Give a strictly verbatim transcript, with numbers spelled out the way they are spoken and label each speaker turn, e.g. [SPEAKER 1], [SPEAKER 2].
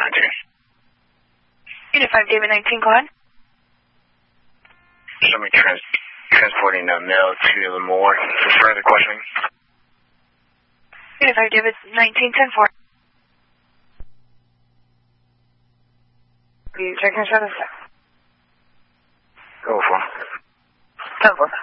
[SPEAKER 1] nineteen.
[SPEAKER 2] Unit five, David nineteen, go ahead.
[SPEAKER 1] Somebody trans transporting the mail to Lemoore for further questioning.
[SPEAKER 2] Unit five, David nineteen, ten four.
[SPEAKER 3] Check in service.
[SPEAKER 1] Go for
[SPEAKER 3] ten four.